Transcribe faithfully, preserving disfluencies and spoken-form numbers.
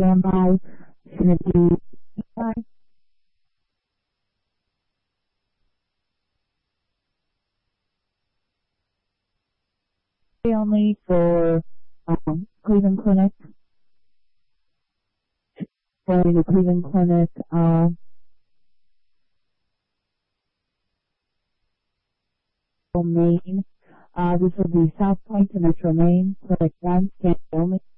standby. Should it be standby? Only for um, Cleveland Clinic. For the Cleveland Clinic, uh, Maine. Uh, this will be South Point to Metro Maine, Clinic one, stand only.